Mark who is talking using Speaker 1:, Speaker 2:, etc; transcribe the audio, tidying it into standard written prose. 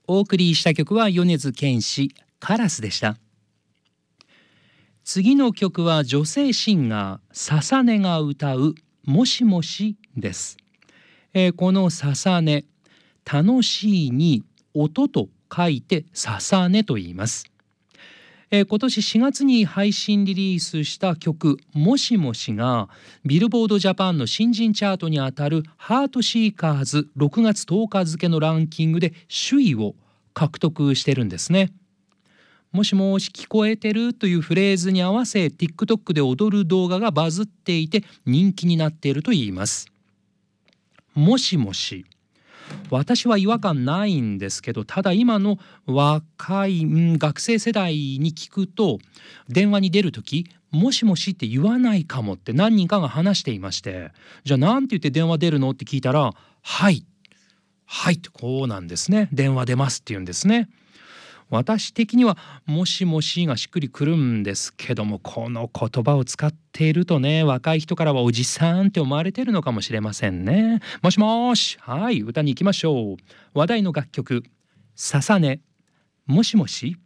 Speaker 1: お送りした曲は米津玄師カラスでした。次の曲は女性シンガーささねが歌うもしもしです。このささね、楽しいに音と書いてささねと言います。今年4月に配信リリースした曲もしもしがビルボードジャパンの新人チャートにあたるハートシーカーズ6月10日付のランキングで首位を獲得してるんですね。もしもし聞こえてるというフレーズに合わせ TikTok で踊る動画がバズっていて人気になっているといいます。もしもし、私は違和感ないんですけど、ただ今の若い、学生世代に聞くと電話に出る時もしもしって言わないかもって何人かが話していまして、じゃあなんて言って電話出るのって聞いたら、はいはいってこうなんですね。電話出ますって言うんですね。私的にはもしもしがしっくりくるんですけども、この言葉を使っているとね、若い人からはおじさんって思われてるのかもしれませんね。もしもし、はい、歌に行きましょう。話題の楽曲ささね、もしもし。